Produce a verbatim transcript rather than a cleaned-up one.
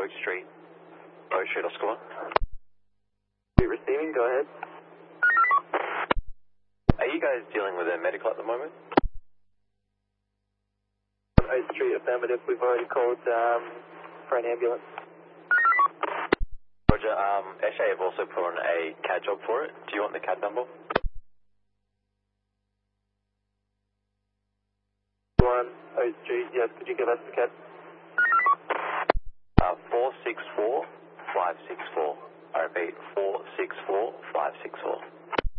Oak Street. Oak Street, Oscar one. Receiving, go ahead. Are you guys dealing with a medical at the moment? Oak Street, affirmative. We've already called um, for an ambulance. Roger, um, S A have also put on a C A D job for it. Do you want the C A D number? One, Oak Street, yes, could you give us the C A D? Uh, four six four five six four. I repeat, four six four five six four.